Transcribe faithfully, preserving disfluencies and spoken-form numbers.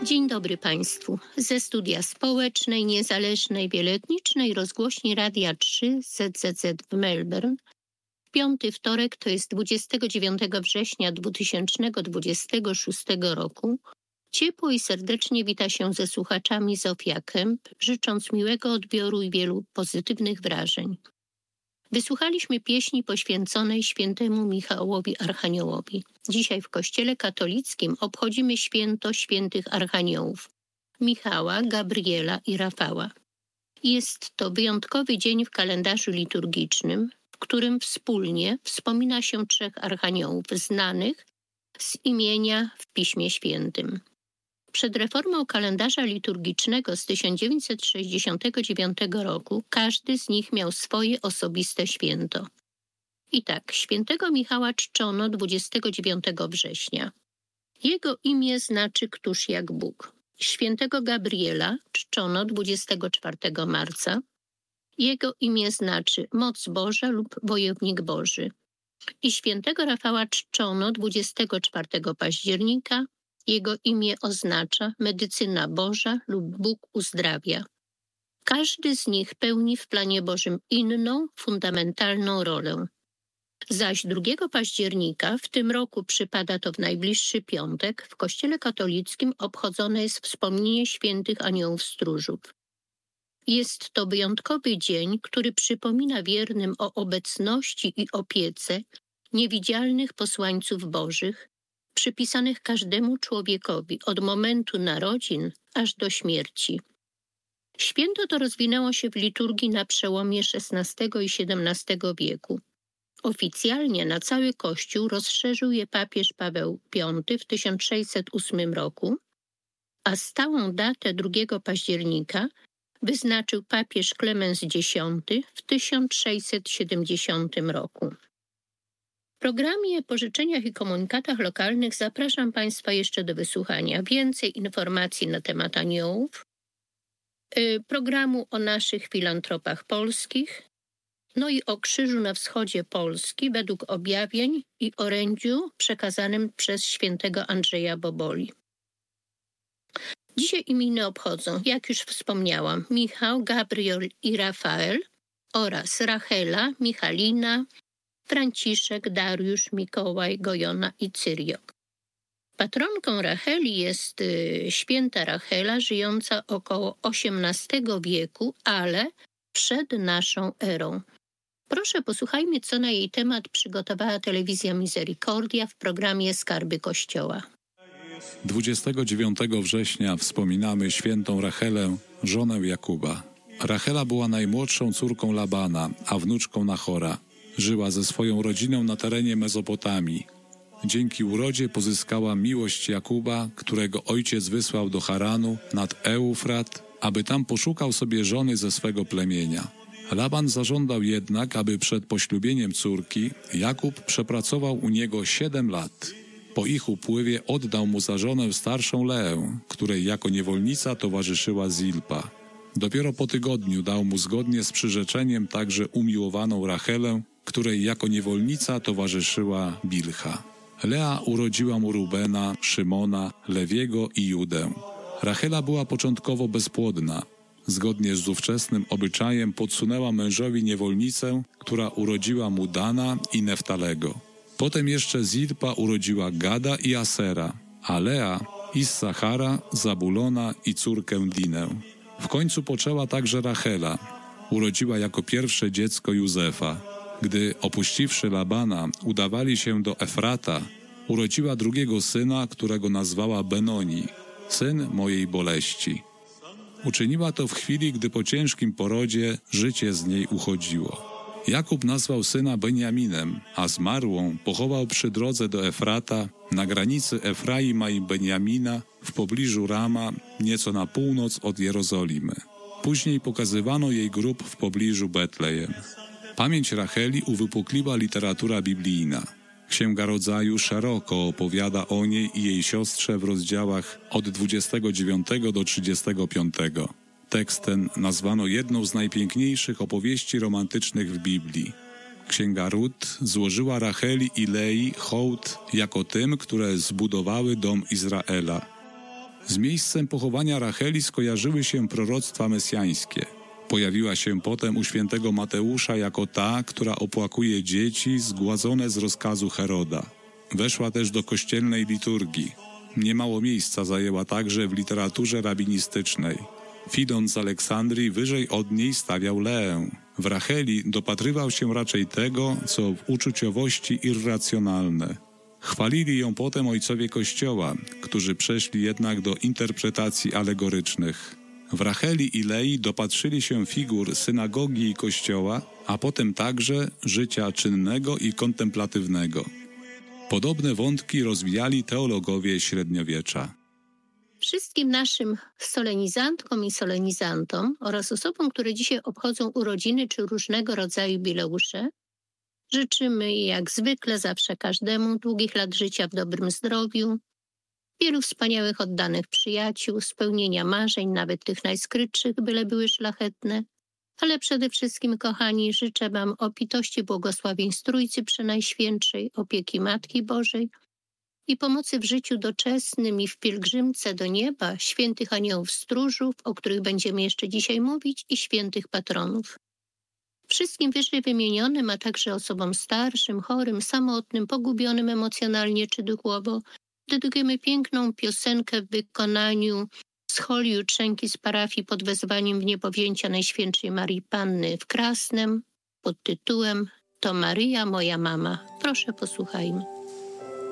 Dzień dobry Państwu. Ze studia społecznej, niezależnej, wieloetnicznej rozgłośni Radia trzy Z Z Z w Melbourne. Piąty wtorek, to jest dwudziestego dziewiątego września dwa tysiące dwudziestego szóstego roku. Ciepło i serdecznie wita się ze słuchaczami Zofia Kemp, życząc miłego odbioru i wielu pozytywnych wrażeń. Wysłuchaliśmy pieśni poświęconej świętemu Michałowi Archaniołowi. Dzisiaj w Kościele katolickim obchodzimy święto świętych archaniołów Michała, Gabriela i Rafała. Jest to wyjątkowy dzień w kalendarzu liturgicznym, w którym wspólnie wspomina się trzech archaniołów znanych z imienia w Piśmie Świętym. Przed reformą kalendarza liturgicznego z tysiąc dziewięćset sześćdziesiątego dziewiątego roku każdy z nich miał swoje osobiste święto. I tak, świętego Michała czczono dwudziestego dziewiątego września. Jego imię znaczy któż jak Bóg. Świętego Gabriela czczono dwudziestego czwartego marca. Jego imię znaczy moc Boża lub wojownik Boży. I świętego Rafała czczono dwudziestego czwartego października. Jego imię oznacza medycyna Boża lub Bóg uzdrawia. Każdy z nich pełni w planie Bożym inną, fundamentalną rolę. Zaś drugiego października, w tym roku przypada to w najbliższy piątek, w Kościele katolickim obchodzone jest wspomnienie świętych aniołów stróżów. Jest to wyjątkowy dzień, który przypomina wiernym o obecności i opiece niewidzialnych posłańców Bożych, przypisanych każdemu człowiekowi od momentu narodzin aż do śmierci. Święto to rozwinęło się w liturgii na przełomie szesnastego i siedemnastego wieku. Oficjalnie na cały Kościół rozszerzył je papież Paweł Piąty w tysiąc sześćset ósmym roku, a stałą datę drugiego października wyznaczył papież Klemens Dziesiąty w tysiąc sześćset siedemdziesiątym roku. W programie, pożyczeniach i komunikatach lokalnych zapraszam Państwa jeszcze do wysłuchania więcej informacji na temat aniołów, yy, programu o naszych filantropach polskich, no i o Krzyżu na wschodzie Polski według objawień i orędziu przekazanym przez świętego Andrzeja Boboli. Dzisiaj imieniny obchodzą, jak już wspomniałam, Michał, Gabriel i Rafael oraz Rachela, Michalina, Franciszek, Dariusz, Mikołaj, Gojona i Cyrio. Patronką Racheli jest y, święta Rachela, żyjąca około osiemnastego wieku, ale przed naszą erą. Proszę, posłuchajmy, co na jej temat przygotowała telewizja Misericordia w programie Skarby Kościoła. dwudziestego dziewiątego września wspominamy świętą Rachelę, żonę Jakuba. Rachela była najmłodszą córką Labana, a wnuczką Nachora. Żyła ze swoją rodziną na terenie Mezopotamii. Dzięki urodzie pozyskała miłość Jakuba, którego ojciec wysłał do Haranu nad Eufrat, aby tam poszukał sobie żony ze swego plemienia. Laban zażądał jednak, aby przed poślubieniem córki Jakub przepracował u niego siedem lat. Po ich upływie oddał mu za żonę starszą Leę, której jako niewolnica towarzyszyła Zilpa. Dopiero po tygodniu dał mu zgodnie z przyrzeczeniem także umiłowaną Rachelę, której jako niewolnica towarzyszyła Bilcha. Lea urodziła mu Rubena, Szymona, Lewiego i Judę. Rachela była początkowo bezpłodna. Zgodnie z ówczesnym obyczajem podsunęła mężowi niewolnicę, która urodziła mu Dana i Neftalego. Potem jeszcze Zilpa urodziła Gada i Asera, a Lea Issachara, Zabulona i córkę Dinę. W końcu poczęła także Rachela. Urodziła jako pierwsze dziecko Józefa. Gdy, opuściwszy Labana, udawali się do Efrata, urodziła drugiego syna, którego nazwała Benoni, syn mojej boleści. Uczyniła to w chwili, gdy po ciężkim porodzie życie z niej uchodziło. Jakub nazwał syna Beniaminem, a zmarłą pochował przy drodze do Efrata, na granicy Efraima i Beniamina, w pobliżu Rama, nieco na północ od Jerozolimy. Później pokazywano jej grób w pobliżu Betlejem. Pamięć Racheli uwypukliła literatura biblijna. Księga Rodzaju szeroko opowiada o niej i jej siostrze w rozdziałach od dwudziestego dziewiątego do trzydziestego piątego. Tekst ten nazwano jedną z najpiękniejszych opowieści romantycznych w Biblii. Księga Rut złożyła Racheli i Lei hołd jako tym, które zbudowały dom Izraela. Z miejscem pochowania Racheli skojarzyły się proroctwa mesjańskie. Pojawiła się potem u świętego Mateusza jako ta, która opłakuje dzieci zgładzone z rozkazu Heroda. Weszła też do kościelnej liturgii. Niemało miejsca zajęła także w literaturze rabinistycznej. Fidon z Aleksandrii wyżej od niej stawiał Leę. W Racheli dopatrywał się raczej tego, co w uczuciowości irracjonalne. Chwalili ją potem ojcowie Kościoła, którzy przeszli jednak do interpretacji alegorycznych. W Racheli i Lei dopatrzyli się figur synagogi i Kościoła, a potem także życia czynnego i kontemplatywnego. Podobne wątki rozwijali teologowie średniowiecza. Wszystkim naszym solenizantkom i solenizantom oraz osobom, które dzisiaj obchodzą urodziny czy różnego rodzaju jubileusze, życzymy jak zwykle zawsze każdemu długich lat życia w dobrym zdrowiu, wielu wspaniałych oddanych przyjaciół, spełnienia marzeń, nawet tych najskrytszych, byle były szlachetne, ale przede wszystkim, kochani, życzę wam obfitości błogosławieństw Trójcy Przenajświętszej, opieki Matki Bożej i pomocy w życiu doczesnym i w pielgrzymce do nieba, świętych aniołów stróżów, o których będziemy jeszcze dzisiaj mówić, i świętych patronów. Wszystkim wyżej wymienionym, a także osobom starszym, chorym, samotnym, pogubionym emocjonalnie czy duchowo, dedykujemy piękną piosenkę w wykonaniu scholi jutrzenki z parafii pod wezwaniem Wniepowzięcia Najświętszej Marii Panny w Krasnem pod tytułem „To Maryja, moja mama”. Proszę, posłuchajmy.